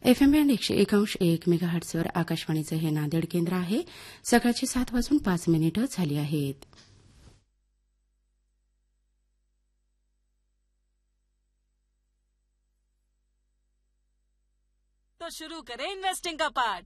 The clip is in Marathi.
FM बँड 101.1 मेगाहर्ट्झवर आकाशवाणीचं हे नांदेड केंद्र आहे. सकाळची 7:05 झाली आहेत. तो शुरू करें इन्वेस्टिंग का पार्ट।